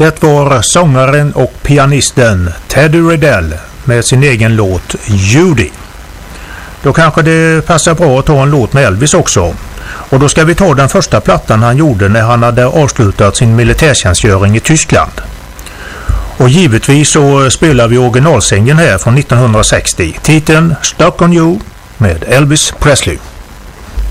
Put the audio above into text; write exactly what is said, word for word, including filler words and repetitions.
Det var sångaren och pianisten Teddy Riddell med sin egen låt Judy. Då kanske det passar bra att ta en låt med Elvis också. Och då ska vi ta den första plattan han gjorde när han hade avslutat sin militärtjänstgöring i Tyskland. Och givetvis så spelar vi originalsängen här från nittonhundrasextio. Titeln Stuck on You med Elvis Presley.